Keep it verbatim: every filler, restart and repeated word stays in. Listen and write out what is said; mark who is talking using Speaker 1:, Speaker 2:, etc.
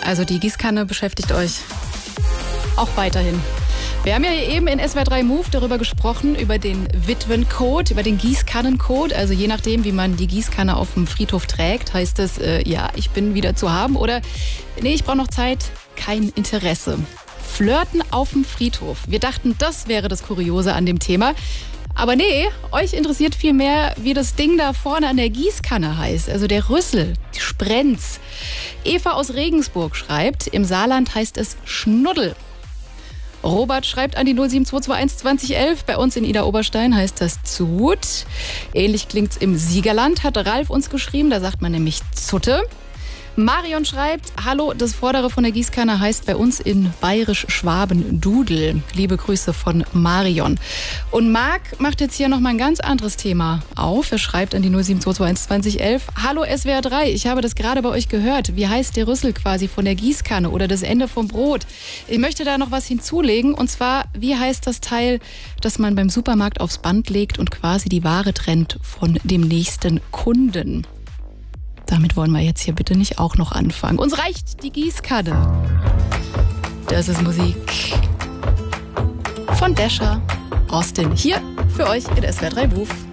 Speaker 1: Also die Gießkanne beschäftigt euch auch weiterhin. Wir haben ja eben in S W R drei Move darüber gesprochen, über den Witwencode, über den Gießkannencode. Also je nachdem, wie man die Gießkanne auf dem Friedhof trägt, heißt es, äh, ja, ich bin wieder zu haben oder nee, ich brauche noch Zeit, kein Interesse. Flirten auf dem Friedhof. Wir dachten, das wäre das Kuriose an dem Thema. Aber nee, euch interessiert viel mehr, wie das Ding da vorne an der Gießkanne heißt. Also der Rüssel, die Sprenz. Eva aus Regensburg schreibt, im Saarland heißt es Schnuddel. Robert schreibt an die null sieben zwei zwei eins zwanzig elf. Bei uns in Idar-Oberstein heißt das Zut. Ähnlich klingt's im Siegerland, hat Ralf uns geschrieben. Da sagt man nämlich Zutte. Marion schreibt, hallo, das Vordere von der Gießkanne heißt bei uns in Bayerisch-Schwaben Dudel. Liebe Grüße von Marion. Und Marc macht jetzt hier nochmal ein ganz anderes Thema auf. Er schreibt an die null sieben zwei zwei eins zwanzig elf. Hallo S W R drei, ich habe das gerade bei euch gehört. Wie heißt der Rüssel quasi von der Gießkanne oder das Ende vom Brot? Ich möchte da noch was hinzulegen. Und zwar, wie heißt das Teil, das man beim Supermarkt aufs Band legt und quasi die Ware trennt von dem nächsten Kunden? Damit wollen wir jetzt hier bitte nicht auch noch anfangen. Uns reicht die Gießkanne. Das ist Musik von Desha Austin. Hier für euch in S W R drei Move.